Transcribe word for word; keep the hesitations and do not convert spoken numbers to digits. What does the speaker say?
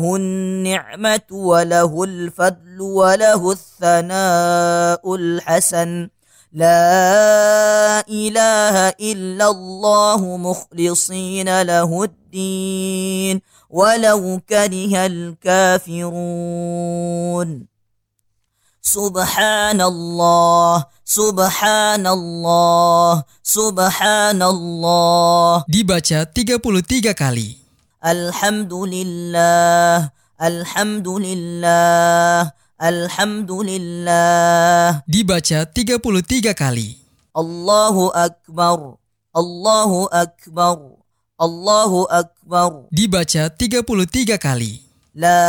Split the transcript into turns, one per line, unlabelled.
النعمة وله الفضل وله الثناء الحسن لا إله إلا الله مخلصين له الدين ولو كره الكافرون سبحان الله سبحان الله سبحان الله.
Dibaca tiga puluh tiga kali.
Alhamdulillah, Alhamdulillah, Alhamdulillah.
Dibaca tiga puluh tiga kali.
Allahu Akbar, Allahu Akbar, Allahu Akbar.
Dibaca tiga puluh tiga kali.
La